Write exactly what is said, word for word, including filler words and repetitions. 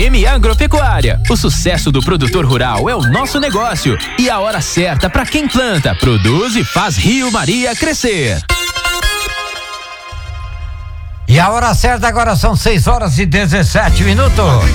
M Agropecuária. O sucesso do produtor rural é o nosso negócio e a hora certa para quem planta, produz e faz Rio Maria crescer. E a hora certa agora são seis horas e dezessete minutos.